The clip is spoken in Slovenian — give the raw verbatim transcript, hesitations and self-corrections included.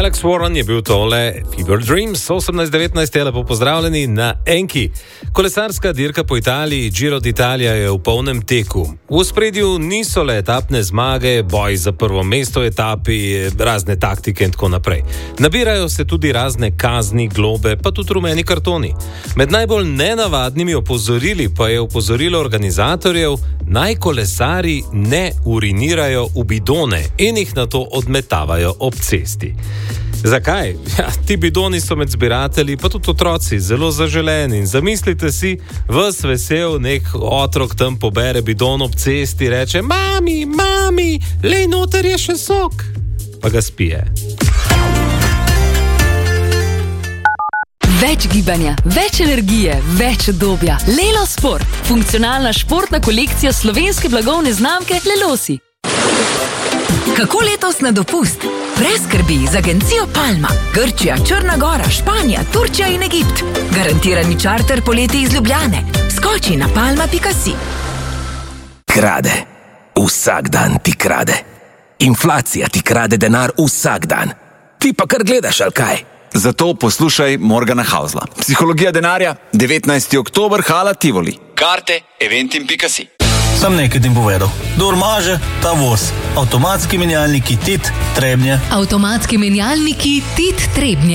Alex Warren je bil tole, Fever Dreams, osemnajst devetnajst je lepo pozdravljeni na Enki. Kolesarska dirka po Italiji, Giro d'Italia je v polnem teku. V ospredju niso le etapne zmage, boj za prvo mesto etapi, razne taktike in tako naprej. Nabirajo se tudi razne kazni, globe, pa tudi rumeni kartoni. Med najbolj nenavadnimi opozorili pa je opozorilo organizatorjev, naj kolesari ne urinirajo v bidone in jih nato odmetavajo ob cesti. Zakaj? Ja, ti bidoni so med zbiratelji, pa tudi otroci, zelo zaželeni. In zamislite si, ves vesel nek otrok tam pobere bidon ob cesti, reče: Mami, mami, lej noter je še sok. Pa ga spije. Več gibanja, več energije, več udobja. Lelo Sport. Funkcionalna športna kolekcija slovenske blagovne znamke Lelosi. Kako letos na dopust? Brez skrbi z agencijo Palma. Grčija, Črna Gora, Španija, Turčija in Egipt. Garantirani čarter poleti iz Ljubljane. Skoči na palma pika si. Krade. Vsak dan ti krade. Inflacija ti krade denar vsak dan. Ti pa kar gledaš, ali kaj? Zato poslušaj Morgana Hausla. Psihologija denarja, devetnajsti oktober, hala Tivoli. Karte eventim pika si. Sam nekaj tim povedal. Dor maže, ta voz. Avtomatski menjalniki Tit Trebnje. Avtomatski menjalniki Tit Trebnje.